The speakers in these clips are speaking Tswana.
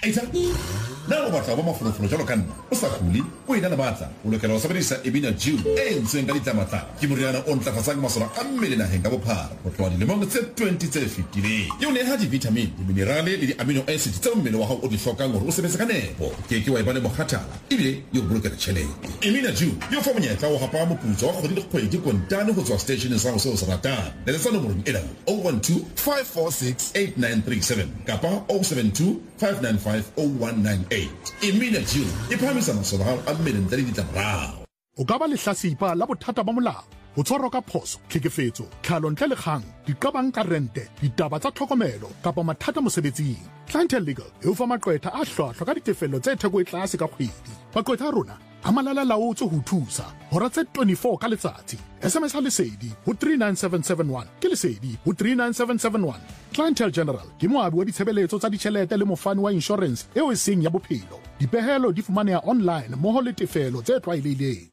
Aitsa na o batla ba mafolofolo jalo ka nna o sa khuli o ina na batla o lokela ho sebedisa Emina Jew e ntseng ka ditamata ke moriana o ntlafatsang masole a mmele naheng ka bophara ho tloha dilemong tse 20 tse fetileng yo ne ha di-vitamin di-minerale le di-amino acid tse mmele wa hao o di hlokang hore o sebetse ka nepo ke wa eba le mokhathala ebile yo bolokela tjhelete. Emina Jew yo fa monyetla o hapa moputso wa kgwedi le kgwedi kontane ho tswa stationeng sa ho seo sa ratang le tsa nomorong ena 012 546 8937 kapa 072 595 0198. Emina Jew e phamisa masole hao a mmele ntle le ditlamorao. O ka ba lehlasipa la bothata ba molao, ho tshwarwa ka phoso, tlhekefetso, tlhalo ntle le kgang, diqabang ka rente, ditaba tsa tlhokomelo kapa mathata mosebetsing. Clientele Legal e o fa maqwetha a hlwahlwa ka ditefello tse theko e tlase ka kgwedi. Maqwetha a rona a malala laotswe ho thusa hora tse 24 ka letsatsi. SMS ha lesedi ho 39771 ke lesedi ho 39771. Clientele General ke moabi wa ditshebeletso tsa ditjhelete le mofani wa insurance eo e seng ya bophelo. Dipehelo di fumaneha online mmoho le tefelo tse tlwaelehileng.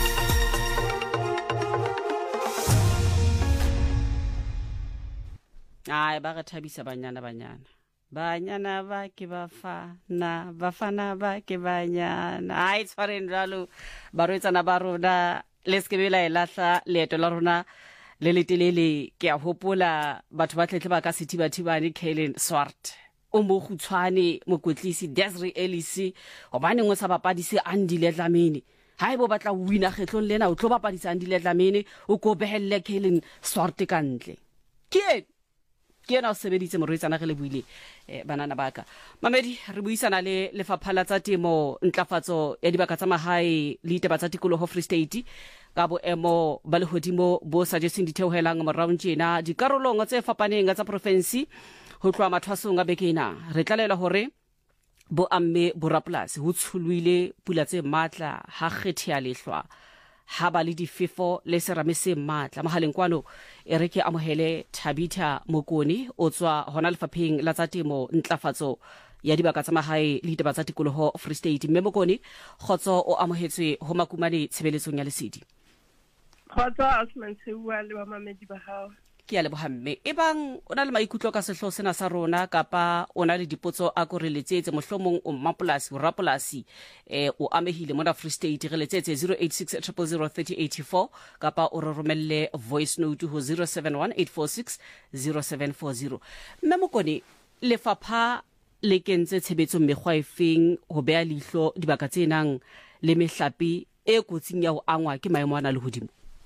Ai ba re thabisa banyana ba ke bafana ba ke banyana ai tshwareng jalo barwetsana ba rona le skebela elahla leeto la rona le letelele ke a hopola batho ba tletle ba ka sethibathibane Kellen Swart o mo khutshwane mokwetlisi Desiree Ellis hobane ngo sa bapadise Andile Dlamini haebo batla o wina kgetlong lena o tlo bapadisa Andile Dlamini o go behelle Kellen Swart kantle ke ena o sebeditse morwetsana ge le buile banana baka mamedi re buisana le lefapha la tsa temo ntlafatso ya dibaka tsa mahae le ditaba tsa tikoloho Free State ka boemo ba lehodimo bo suggesting ditheohelang moraong tjena dikarolong tse fapaneng tsa province ho tloha mathwasong a bekena re tlalela hore bo amme borapolasi ho tshuluile pula tse matla ha kgethea lehlwa ha ba le difefo le serame se matla mahaleng kwano e re ke amohele Thabitha Mokoni o tswa hona lefapheng la tsa temo ntlafatso ya dibaka tsa mahae le ditaba tsa tikoloho Free State. Mme Mokoni khotso o amohetswe ho makumane tshebeletsong ya lesedi. Khotso a semantshewa le ba mamedi ba hao. Ke a lebohamme ebang o na le maikutlo ka sehlo sena sa rona kapa o na le dipotso a go re letsetse mohlomong o mmapolasi borapolasi o amehile mona Free State re letsetse 086 000 3084 kapa o re romelle voice note ho 071846 0740. Mme Mokoni lefapha le kentse tshebetso mekgwa efeng ho bea leihlo dibaka tse nang le mehlape e kotsing ya ho angwa ke maemo ana le hodimo?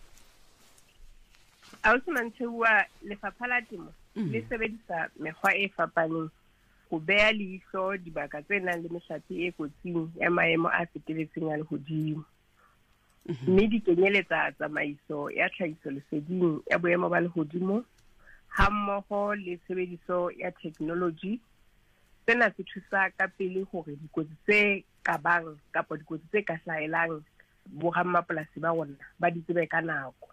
Ausemantshewa lefapha la temo le sebedisa mekgwa e fapaneng ho bea leihlo dibaka tse nang le mehlape e kotsing ya maemo a feteletseng a lehodimo. Mme di kenyeletsa tsamaiso ya tlhahiso leseding ya boemo ba lehodimo hammoho le tshebediso ya technology. Sena se thusa ka pele hore dikotsi tse kabang kapa dikotsi tse ka hlahelang borammapolasi ba rona ba di tsebe ka nako.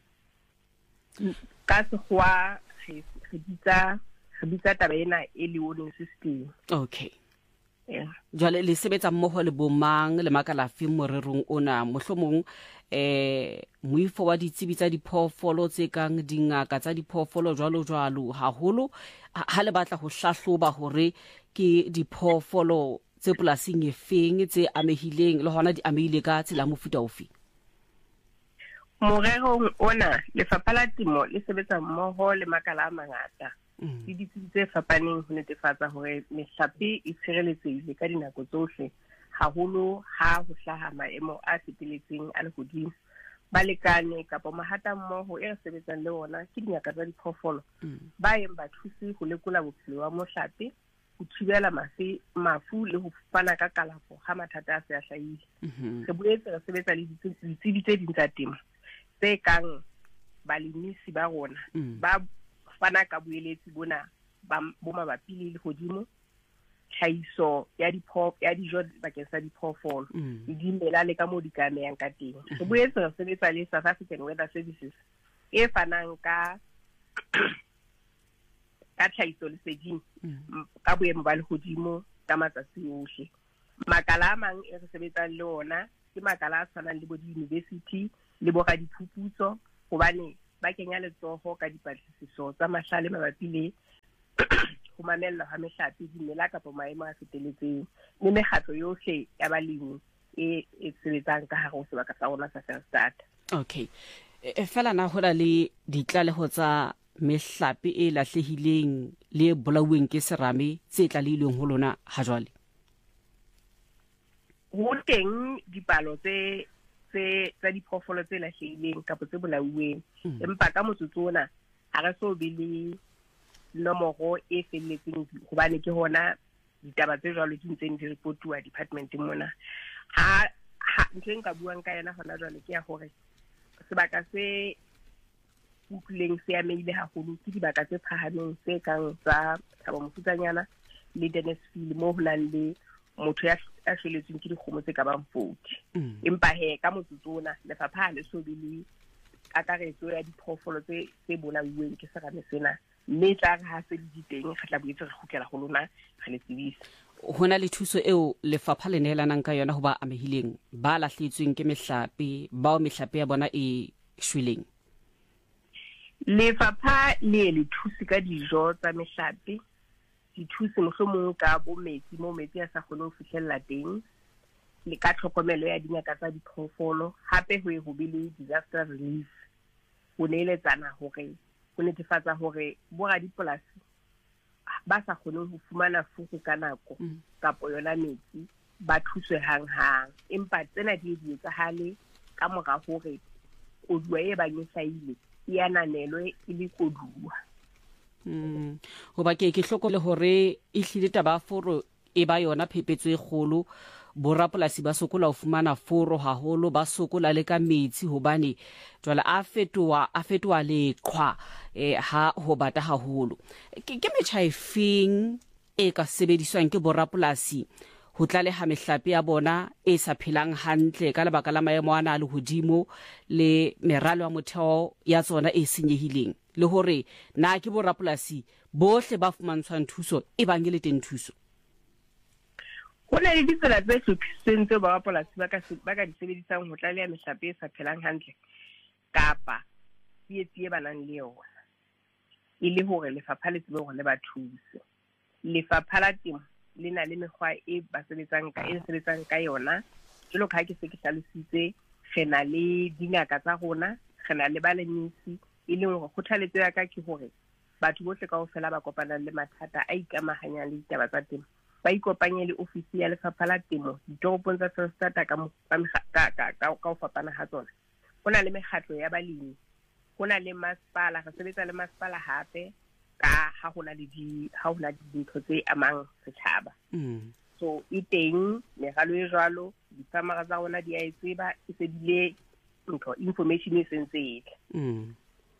Ka sekgowa re bitsa taba ena early warning system. Okay. Jwale le sebetsa mmoho le bomang le makalafi morerong ona mohlomong moifo wa ditsebi tsa diphoofolo tse kang dingaka tsa diphoofolo jwalo haholo ha le batla ho hlahloba hore ke diphoofolo tse polasing efeng tse amehileng le hona di amehile ka tsela mofuta ofe? Morerong ona lefapha la temo le sebetsa mmoho le makala a mangata le ditsebi tse fapaneng ho netefatsa hore mehlape e tshireletsehile ka dinako tsohle haholo ha ho hlaha maemo a feteletseng a lehodimo. Balekane kapa mahata mmoho e re sebetsang le ona ke dingaka tsa diphoofolo ba eng ba thusi ho lekola bophelo ba mohlape ho thibela mafu le ho fana ka kalafo ha mathata a se a hlahile. Re boetse re sebetsa le ditsebi tse ding tsa temo tse kang balimisi ba rona ba fana ka boeletsi bona bo mabapi le lehodimo tlhahiso ya dijo bakeng sa diphoofolo le dimela le ka moo di ka amehang ka teng. Re boetse re sebetsa le South African Weather Services e fanang ka tlhahiso leseding ka boemo ba lehodimo ka matsatsi ohle. Makala a mang e re sebetsang le ona ke makala a tshwanang le bo di-university le bo radiphuputso hobane ba kenya letsoho ka dipatlisiso tsa mahlale mabapi le ho ho mamella ha mehlape dimela kapa maemo a feteletseng le mekgatlo yohle ya balemi e sebetsang ka hare ho sebaka sa rona sa Foreisetata. Okay. Fela na hona le ditlaleho tsa mehlape e lahlehileng le bolauweng ke serame tse tlalilweng ho lona ha jwale? Ho teng dipalo tsa diphoofolo tse lahlehileng kapa tse bolauweng, empa ka motsotso ona ha re so be le nomoro e felletseng hobane ke hona ditaba tse jwalo di ntseng di reportuwa department mona. Ha ntse nka buang ka yena hona jwale ke ya hore sebaka se utlwileng se amehile haholo ke dibaka tse phahameng tse kang tsa Thabo Mofutsanyana le Dennisfield mo ho nang le motho ya hleletsweng ke dikgomo tse ka bang 40. Empa ka motsotso ona lefapha ha le so be le kakaretso ya diphoofolo tse bolauweng ke serame sena, mme tla re ha se di teng re tla boetse re kgutlela ho lona re le tsebisa. Hona le thuso eo lefapha le nehelanang ka yona ho ba amehileng ba lahletsweng ke mehlape bao mehlape ya bona e shweleng? Lefapha le thusi ka dijo tsa mehlape, di thusi mohlomong ka bo metsi mo metsi a sa kgone ho fihlella teng, le ka tlhokomelo ya dingaka tsa diphoofolo, hape ho be le disaster relief ho neeletsana hore ho netefatsa hore boradipolasi ba sa kgoneng ho fumana furu ka nako kapo yona metsi ba thuswe hang-hang. Empa tsena di etsahale ka mora hore koduwa e bang e hlahile e ananelwe e le koduwa. Hoba ke hlokole hore e hlile taba furu e ba yona phepetso e kgolo, borapolasi ba sokola ho fumana furu haholo, ba sokola le ka metsi hobane jwale a fetoa leqhwa ha ho bata haholo. Ke metjha efeng e ka sebediswang ke borapolasi ho tlaleha mehlape ya bona e sa phelang hantle ka lebaka la maemo ana le hodimo le meralo ya motheo ya tsona e senyehileng, le hore na ke borapolasi bohle ba fumantshwang thuso e bang le teng thuso? Ho na le ditsela tse hlophisitsweng tse borapolasi ba ka di sebedisang ho tlaleha mehlape e sa phelang hantle kapa tsietsi e ba nang le yona, e le hore lefapha le tsebe hore le ba thuse. Lefapha la temo le na le mekgwa e sebetsang ka yona, jwalo ka ha ke se ke hlalositse, re na le dingaka tsa rona, re na le balemisi, e leng hore kgothaletso ya ka ke hore batho bohle kaofela ba kopanang le mathata a ikamahanyang le ditaba tsa temo ba ikopanye le ofisi ya lefapha la temo ditoropong tsa Foreisetata ka ho fapana ha tsona. Ho na le mekgatlo ya balemi, ho na le masepala, re sebetsa le masepala hape ka ha ho na le dintho tse amang setjhaba. So e teng meralo e jwalo, disamara tsa rona di a e tseba, e se dile information e sentse etle.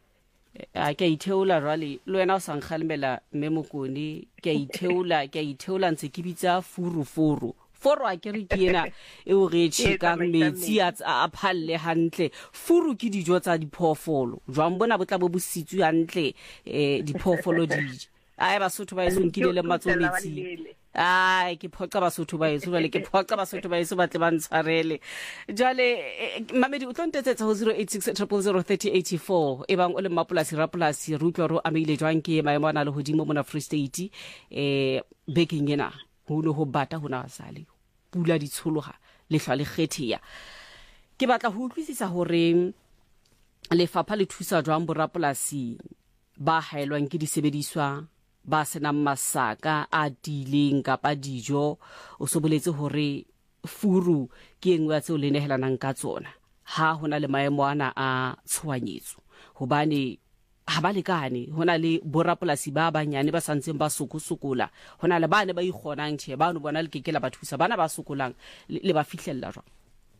A ke itheola rally le wena o sankgalemela Memokone, ke itheola ntse ke bitsa furu a ke re ke ena e o re tshekang metsi a phalle hantle. Furu ke dijo tsa diphoofolo, jwang bona bo tla bo sitswe hantle diphoofolo di a ba Basotho ba eso nkile le matsobetsi. Ke phoqa Basotho ba eso jwale, ke phoqa Basotho ba eso ba tle ba ntshwarele. Jwale Mamedi o tlontetsetsa ho 0860003084 e bang o le mapolasi rapolasi re utlwa ro ameile jwang ke maemo ana le hodimo mona Free State bekeng ena ho le ho bata hona wasale pula di tsholoha le hlwa le kgethia. Ke batla ho utlwisisa hore lefapha le thusa jwang borapolasi ba haelwang ke disebediswa ba senang masaka a dileng kapa dijo. O so boletse hore furu ke engwe tse o le nehelanang ka tsona ha hona le maemo ana a tshohanyetso, hobane ha ba lekane. Hona le borapolasi ba banyane ba santseng ba sokola, hona le bane ba ikgonang tjhe ba no bona le kekela ba thusa bana ba sokolang le ba fihlella jwang.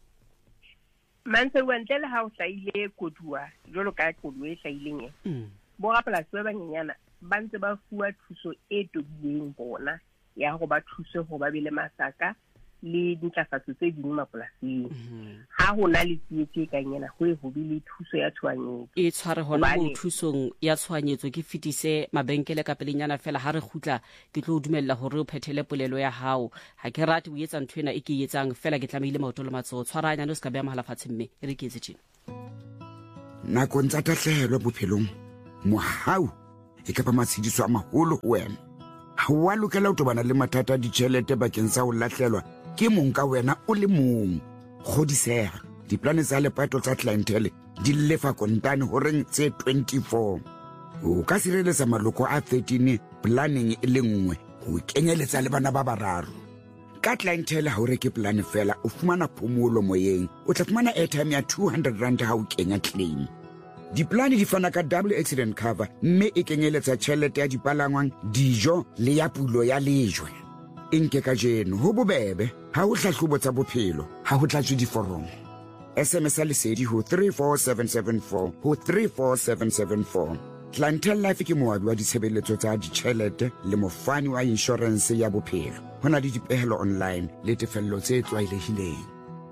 Mantse wentle le ha o hlaile koduwa jolo ka koduwa e hlaileng borapolasi ba banyenyana ba ntse ba fuwa thuso e tobileng bona ya go ba thuse go ba bile masaka le dintlafatso tse dingwe mapolasing. Ha ho na le tsietsi ka nyena ho bile thuso ya tshwanyetso e tshware hona mo thusong ya tshwanyetso. Ke fitise mabenkele ka pelenyana fela ha re khutla ke tlo dumella hore o phethele polelo ya hao. Ha ke rate o etsa ntho ena e ke etsang fela ke tlameile maoto le matso tshwaranya no se ka bea mahala fatshe mme e re ke etse tjena. Nako ntsa tahlehelo bophelong mohau e ka ba matshidiso a maholo ho wena. ha wa lokela ho tobana le mathata a ditjhelete bakeng sa ho lahlelwa ke mong ka wena o le mong. Kgodiseha, diplane tsa lepato tsa clientele di lefa kontane horeng tse 24. O ka sireletsa maloko a 13 planning e le nngwe ho kenyeletsa le bana ba bararo. Ka clientele ha o reke plan fela o fumana phomolo moyeng, o tla fumana airtime ya 200 rand ha o kenya claim. Diplane di fana ka double accident cover mme e kenyeletsa tjhelete ya dipalangwang, dijo le ya pulo ya lejwe. Nke ka jeno ho bobebe ha o hlahlobo tsa bophelo ha ho tlatswe diforomo. SMS lesedi ho 34774 ho 34774. Clientele Life ke moabi wa ditshebeletso tsa ditjhelete le mofani wa insurance ya bophelo. Hona le dipehelo online le tefello tse tlwaelehileng.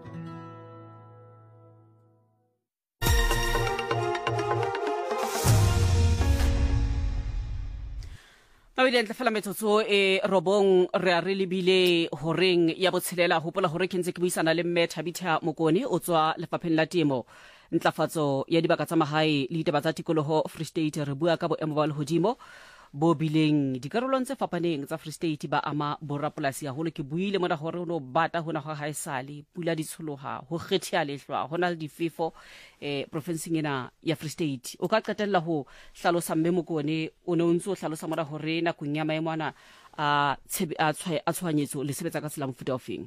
Mabile ntle fela metsotso e robong re a re lebile horeng ya botshelela hopola hore ke ntse ke buisana le mme Thabitha Mokone o tswa lefapheng la temo ntlafatso ya dibaka tsa mahae le ditaba tsa tikoloho Free State. Re bua ka boemo ba lehodimo bo bileng dikarolong tse fapaneng tsa Free State ba ama borapolasi haholo. Ke buile mona hore o no bata hona ga haesale pula di tsholoha ho kgethia lehlwa hona le difefo provinceng ena ya Free State. O ka qetella ho hlalosa mme Mokone o ne o ntse o hlalosa mona hore na kunya maemo ana a tshwanyetso le sebetsa ka tsela mofuta ofeng.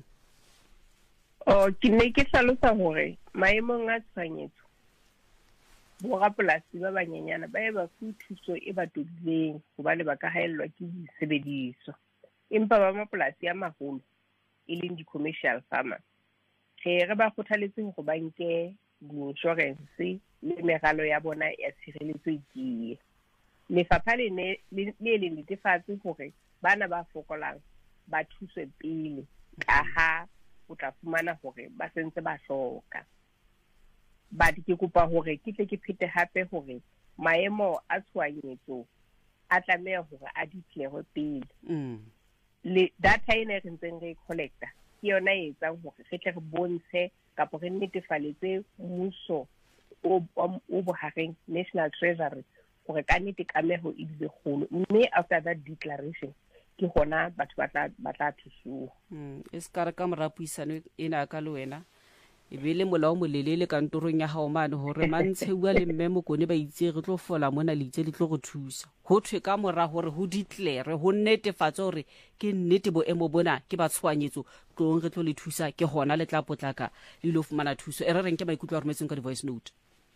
Ke ne ke hlalosa hore maemong a tshwanyetso borapolasi ba banyenyana ba eba fu thuso e ba tobileng hobane ba ka haellwa ke disebediswa, empa ba mapolasi a maholo e leng di-commercial farmers re ba kgothaletse hore ba nke di-insurance le meralo ya bona ya tshireletso e tiye. Lefapha le netefatse hore bana ba fokolang ba thuswe pele ka ha o tla fumana hore ba sentse ba hloka. But ke kopa hore ke tle ke phete hape hore maemo a tshwanyetso a tlameha hore a declare pele. Le data ena re ntseng re collecta ke yona e etsang hore re tle re bontshe kapa re netefaletse mmuso o bohareng National Treasury hore ka nnete kameho e bile kgolo, mme after that declaration ke hona batho ba tla thusuwa. E ska re ka morapuisano ena ka le wena e bele molao molelele kantorong ya hao mane hore mantsheua le mme Mokone ba itse re tlo fola mona le itse le tlo go thusa ho thwe ka mora hore ho declare ho netefatsa hore ke nnete boemo bona ke ba tshwanyetso tlong re tlo le thusa ke hona le tla potlaka le lo fumana thuso. E re reng ke maikutlo a rometseng ka di voice note.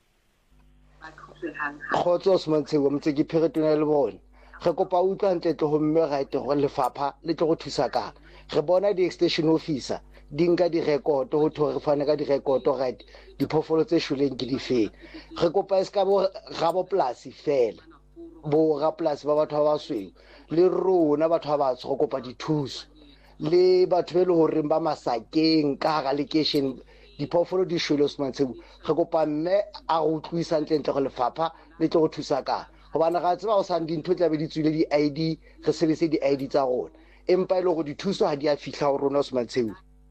Khotso Smantshewa mtse ke pheretona le bona re kopa utlwa ntle ho mme right go lefapha le tlo go thusa ka re bona di extension officer dinka di record ho thore re fane ka di record right diphoofolo tse shuleng ke di feng. Re kopa eska bo rabo polasi fela bo ra polasi ba batho ba basweu le rona batho ba batsho go kopa dithuso le batho le hore ba masakeng ka ga location diphoofolo di shwele Smantshewa. Re kopa mme a go tlwisa ntle go lefapha le tlo go thusa ka hobane ga tseba o sa dintho tla be di tswile di ID re sebetse di ID tsa rona empa ile go dithuso ha di a fihla ho rona Smantshewa.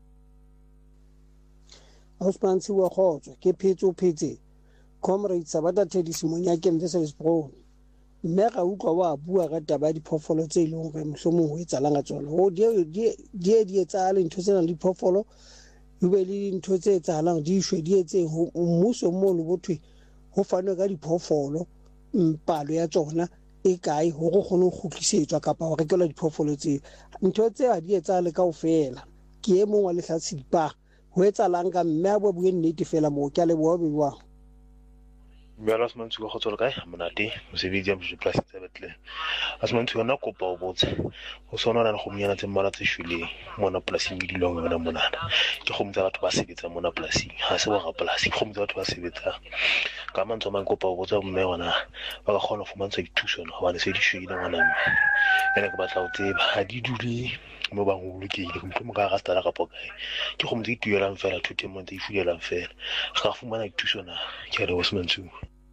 Smantshewa khotso ke phetse comrade Sabata Teddy Simonyakeng Wesselsbron mme ga utlwa wa bua ka taba diphoofolo tse ileng re mohlomong ho etsalang ka tsona ho di etsa le ntho tsena le diphoofolo ho be le ntho tse etsalang di shwe di etseng ho mmuso mo le bothwe ho fanwe ka diphoofolo palo ya tsona e kae ho go kgone go khutlisetswa kapa ho rekelwa diphoofolo tse ntho tse a di etsa le kaofela ke e mong wa lehlatsipa ho etsalang ka mme a bua nnete fela mo ke a le bua bewa. Mbela Smantshewa go tsolo kae monate mosebetsi ya mo place tsa betle Smantshewa na kopa o botse o sona na go mnyana tse mmala tse shuleng mona polasing di dilong mona monana ke go mtsa batho ba sebetsa mona polasing ha se wa ga polasi go mtsa batho ba sebetsa ka mantso mang kopa o botse mme wana ba ka kgona go fumantsha dithuso no hobane se di shwile ngwana mme ene ke batla o tseba ha di dule mo ba go lokile go mo ka ga stala ka pokae ke go mtse ituelang fela thute mo ntse ifuelang fela ga fumana dithuso na ke re Smantshewa.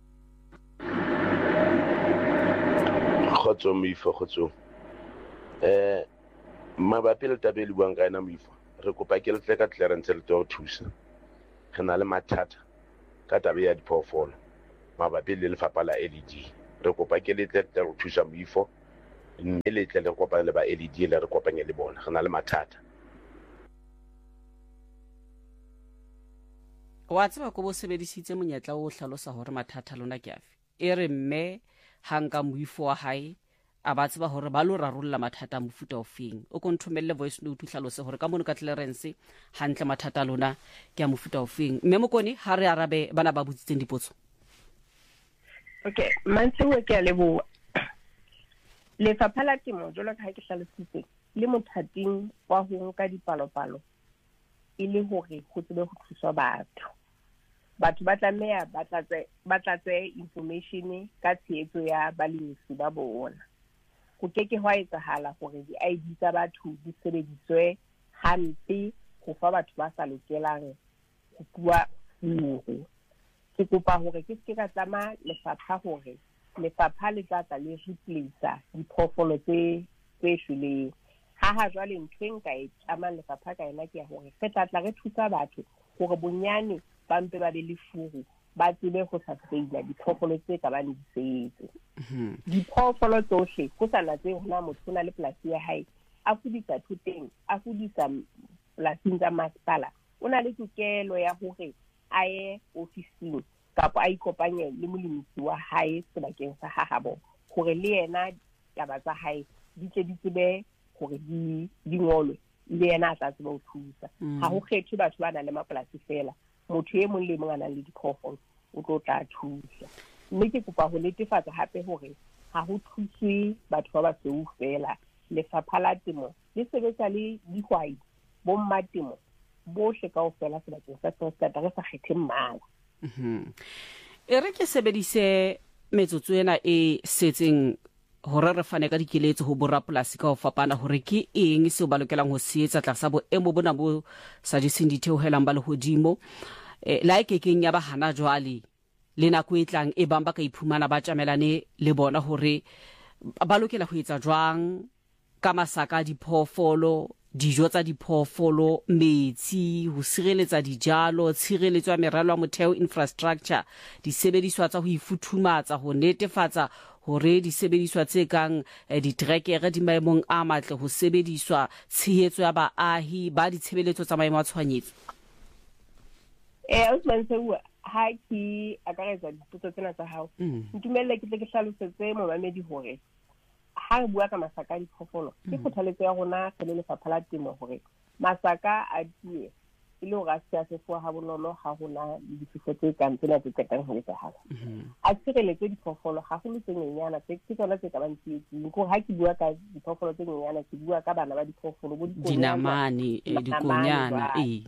Khotso Moifo khotso mabapi le tabeli buang ka ena Moifo re kopa ke le tle ka clearance le tlo thusa re na le mathata ka tabe ya diphoofolo mabapi le lefapha la LED re kopa ke le tle go thusa Moifo mme le tle le kopane le ba LED le re kopanye le bona, re na le mathata. wa tseba ko bo sebedisitse monyetla o hlalosa hore mathata lona ke afe e re mme hanga moifo wa hae a ba tseba hore ba lo rarolla mathata mofuta ofeng o konthomelle voice note hlalose hore ka mono ka clearance hantle mathata lona ke a mofuta ofeng mme mokone ha re arabe bana ba butsitseng dipotso. Okay, Mantsiwe ke a leboha. Lefapha la Temo jwalo ka ha ke hlalositse le mothating wa ho nka dipalopalo e le hore ho tsebe ho thusa batho ba tlameha ba tlatse information ka tshehetso ya balemisi ba bona. Ho keke hwa etsahala hore di-ID tsa batho di sebediswe hampe ho fa batho ba sa lokelang ho bua puo. Ke kopa hore ke se ka tlama lefapha hore lefapha le tlatla le replace diphoofolo tse shweleng. Ha jwale ntho e nka e tlamang lefapha ka ena ke ya hore re tlatla re thusa batho hore bonyane ba mpe ba be le furu ba tsebe ho sustain diphoofolo tse ka bang di setse. Diphoofolo tsohle ho sa natse hona motho na le polasi ya hae a fudisa thoteng a fudisa polasing tsa masepala o na le tokelo ya hore a ye ofising kapa a ikopanye le molemisi wa hae sebakeng sa hahabo hore le yena taba tsa hae di tle di tsebe hore di ngolwe le yena a tla tseba ho thusa. Ha ho kgethe batho ba nang le mapolasi fela, motho e mong le mong a nang le diphoofolo o tlo tla thusa. Mme ke kopa ho netefatsa hape hore ha ho thuswe batho ba basweu fela. Lefapha la Temo le sebetsa le dihwai bo mmatemo bohle kaofela sebakeng sa Freistata re sa kgethe mmala. E re ke sebedise metsotso ena e setseng hore re fane ka dikeletso ho borapolasi ka ho fapana hore ke eng se ba lokelang ho seetsa tlasa boemo bona bo sa diseng ditheohelang ba le hodimo la e kekeng ya ba hana jwale le nako e tlang e bang ba ka iphumana ba tjamelane le bona hore ba lokela ho etsa jwang ka masaka a diphoofolo, dijo tsa diphoofolo, metsi, ho sireletsa dijalo, tshireletso ya meralo ya motheo, infrastructure, disebediswa tsa ho ifuthumatsa, ho netefatsa hore disebediswa tse kang ditrekere di maemong a matle, ho sebediswa tshehetso ya baahi ba ditshebeletso tsa maemo a tshwanyetso. Osman Sewa ha ke akaretsa dipotso tsena tsa hao. Ntumelle ke tle ke hlalosetse momamedi hore ha re bua ka masaka a diphoofolo ke kgothaletso ya rona re le Lefapha la Temo hore masaka a tie e le hore a se a sefuwa ha bonolo ha hona le difefo tse kang tsena tse qetang ho etsahala. A tshireletse diphoofolo haholo tse nyenyana tse ke tsona tse ka bang tsietsing. Ko ha ke bua ka diphoofolo tse nyenyana ke bua ka bana ba diphoofolo bo dinamane dikonyana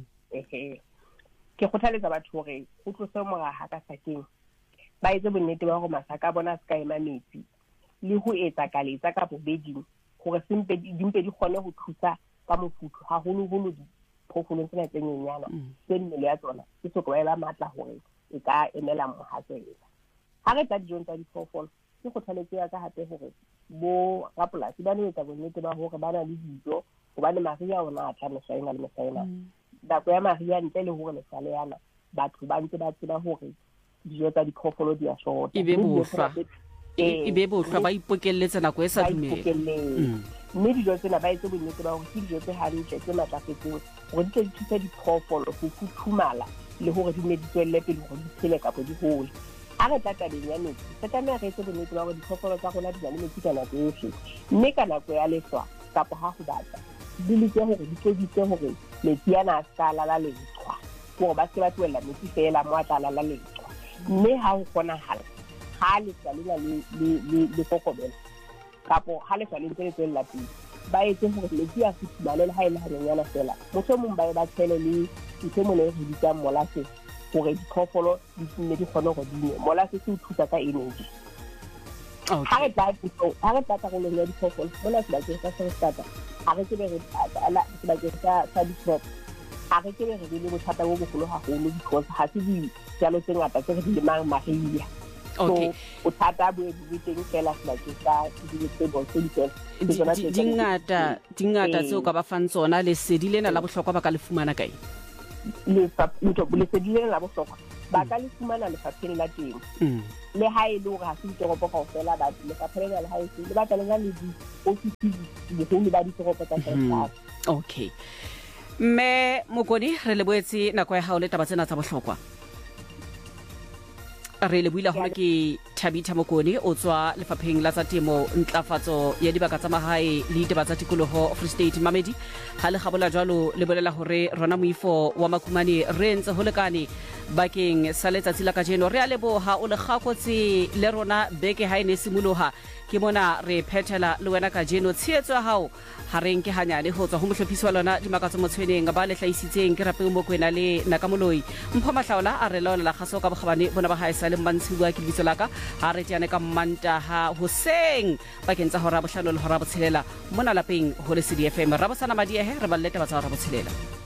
ke kgothaletsa batho hore ho tlose moraha ka sakeng ba etse bonnete ba hore masaka a bona se ka ema metsi le ho etsa kaletsa ka bobeding hore dimpe di kgone ho thusa ka mofuthu haholo diphoofolong tsena tse nyenyana tse mmele ya tsona ke se go ela matla hore e ka emela mohatsela. Ha re tla dijong tsa diphoofolo ke kgothaletso ya ka hape hore bo rapolasi ba ne etsa bonnete ba hore ba na le dijo hobane maria ona a tla mehlaena le mehlaena. Dako ya maria ntle le hore lesale yana batho ba ntse ba tseba hore dijo tsa diphoofolo di a shota. E be bohlwa ba ipokelletsa nako e sa dumela. Mme dijo tsena ba etse bonnete ba hore ke dijo tse hantle tse matlafetseng hore di tle di thusa diphoofolo ho futhumala le hore di ne di tswelle pele hore di phele kapa di hole. Ha re tla tabeng ya metsi re tlameha re etse bonnete ba hore diphoofolo tsa rona di na le metsi ka nako yohle, mme ka nako ya lehlwa kapa ha ho bata di leke hore di tlodise hore metsi ana a ska lala leqhwa hore ba se ba tlohella metsi fela mo a tla lala leqhwa. Mme ha ho kgonahala ha le tsalena le kokobela kapo ha le tsaleng tse tswella pele ba etse hore metsi a futhumale le ha ile hanyana fela motho mong ba ba tshele le ntse mo le re ditsa molase hore diphoofolo di nne di kgone go dine molase se o thusa ka energy. Ha re tla karolong ya diphoofolo mona sebakeng sa Freistata ha re tsebe re sebakeng sa di-crop ha re tsebe re le bothata bo bogolo haholo because ha se dijalo tse ngata tse re di lemang maria. So bothata bo di teng fela sebakeng sa di-vegetable dingata tseo ka ba fang tsona lesedi lena la bohlokwa ba ka le fumana kae? lesedi le la bohlokwa ba ka le fumana lefapheng la temo le ha e le hore ha se ditoropo kaofela ba lefapha lena le ha e se le batla le na le di-ofisi boholo ba ditoropo tsa setjhaba. Okay, mme Mokoni re le boetse nako ya hao le taba tsena tsa bohlokwa. Re le buila hore ke Thabitha Mokoni o tswa lefapheng la tsa temo ntlafatso ya dibaka tsa mahae le ditaba tsa tikoloho Free State Mamedi ha le gabola jwalo le bolela hore rona moifo wa Makumane re ntse ho lekane bakeng sa letsatsi la kajeno re a leboha o le gakotse le rona beke ha ene simoloha ke mona re phethela le wena kajeno tsheetso ya hao ha re nke hanyane ho tswa ho mohlophisi wa lona dimakatso motshweneng ba le hlaisitseng ke Rapeng Mokoena le Nakamoloi Mpho Mahlaola a re laola gaso ka bogabane bona ba haesa le mmantshiwa ke lebitso laka ha re tiane ka Mantaha hoseng bakeng tsa hora bohlano le hora botshelela mona lapeng ho le CDFM ra bosana madiehe re ballete ba tsa hora botshelela.